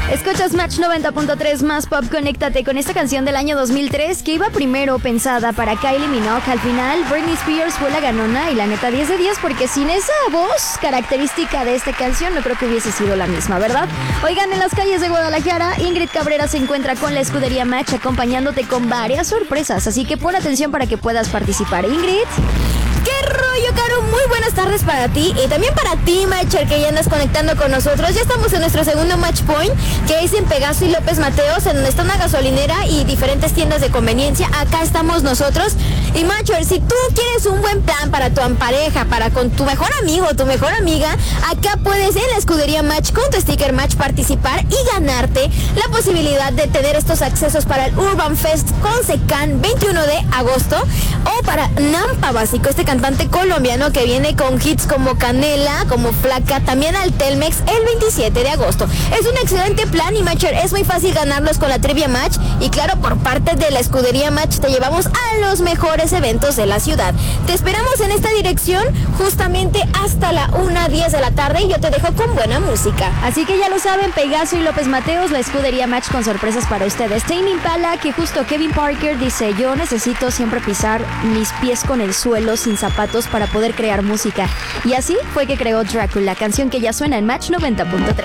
Escuchas Match 90.3 más pop, conéctate con esta canción del año 2003 que iba primero pensada para Kylie Minogue. Al final Britney Spears fue la ganona y la neta 10 de 10 porque sin esa voz característica de esta canción no creo que hubiese sido la misma, ¿verdad? Oigan, en las calles de Guadalajara, Ingrid Cabrera se encuentra con la escudería Match acompañándote con varias sorpresas, así que pon atención para que puedas participar. Ingrid. ¡Qué rollo, Caro! Muy buenas tardes para ti y también para ti, Matcher, que ya andas conectando con nosotros. Ya estamos en nuestro segundo Match Point, que es en Pegaso y López Mateos, en donde está una gasolinera y diferentes tiendas de conveniencia. Acá estamos nosotros. Y Matcher, si tú quieres un buen plan para tu pareja, para con tu mejor amigo o tu mejor amiga, acá puedes en la escudería Match con tu sticker Match participar y ganarte la posibilidad de tener estos accesos para el Urban Fest con Secán 21 de agosto o para Nampa Básico, este cantante colombiano que viene con hits como Canela, como Flaca, también al Telmex el 27 de agosto. Es un excelente plan y Matcher, es muy fácil ganarlos con la Trivia Match y claro, por parte de la escudería Match te llevamos a los mejores eventos de la ciudad. Te esperamos en esta dirección justamente hasta la 1:10 de la tarde y yo te dejo con buena música. Así que ya lo saben, Pegaso y López Mateos, la escudería Match con sorpresas para ustedes. Tame Impala, que justo Kevin Parker dice: yo necesito siempre pisar mis pies con el suelo sin zapatos para poder crear música. Y así fue que creó Drácula, canción que ya suena en Match 90.3.